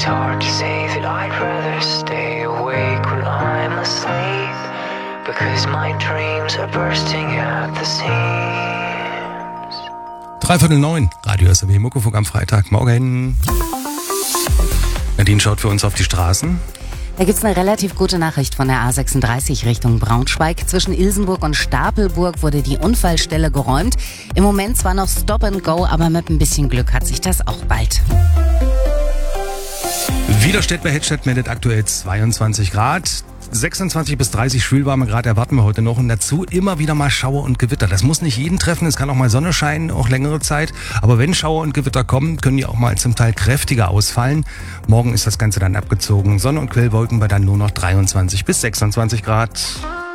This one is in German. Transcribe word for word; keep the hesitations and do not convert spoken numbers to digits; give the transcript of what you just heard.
hard to say that I'd rather stay awake when I'm asleep, because my dreams are bursting at the seams. Dreiviertel neun, Radio S R W Muckefunk am Freitagmorgen. Nadine schaut für uns auf die Straßen. Da gibt's eine relativ gute Nachricht von der A sechsunddreißig Richtung Braunschweig. Zwischen Ilsenburg und Stapelburg wurde die Unfallstelle geräumt. Im Moment zwar noch Stop and Go, aber mit ein bisschen Glück hat sich das auch bald. Widerstedt bei Hedstedt meldet aktuell zweiundzwanzig Grad. sechsundzwanzig bis dreißig schwülwarme Grad erwarten wir heute noch und dazu immer wieder mal Schauer und Gewitter. Das muss nicht jeden treffen, es kann auch mal Sonne scheinen, auch längere Zeit. Aber wenn Schauer und Gewitter kommen, können die auch mal zum Teil kräftiger ausfallen. Morgen ist das Ganze dann abgezogen. Sonne und Quellwolken bei dann nur noch dreiundzwanzig bis sechsundzwanzig Grad.